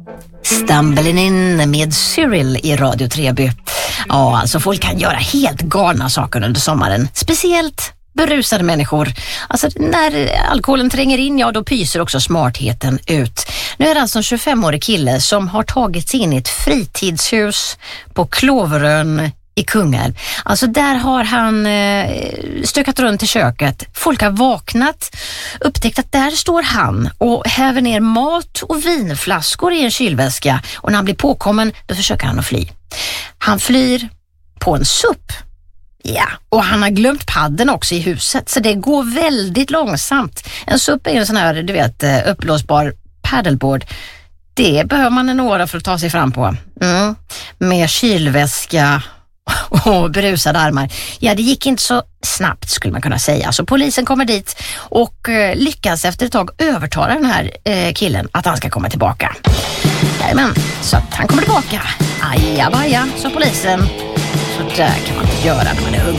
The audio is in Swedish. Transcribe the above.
Stumbling in med Cyril i Radio Treby. Ja, alltså folk kan göra helt galna saker under sommaren. Speciellt berusade människor. Alltså när alkoholen tränger in, ja då pyser också smartheten ut. Nu är det alltså en 25-årig kille som har tagit sig in i ett fritidshus på Klåverön i Kungälv. Alltså där har han stökat runt i köket. Folk har vaknat, upptäckt att där står han och häver ner mat och vinflaskor i en kylväska. Och när han blir påkommen, då försöker han att fly. Han flyr på en SUP. Ja, och han har glömt padden också i huset, så det går väldigt långsamt. En SUP är en sån här, du vet, upplåsbar paddleboard. Det behöver man en åra för att ta sig fram på. Med kylväska och berusade armar. Ja, det gick inte så snabbt skulle man kunna säga. Så polisen kommer dit och lyckas efter ett tag övertala den här killen att han ska komma tillbaka. Men så att han kommer tillbaka. Ajabaja, sa polisen. Så där kan man inte göra när man är ung.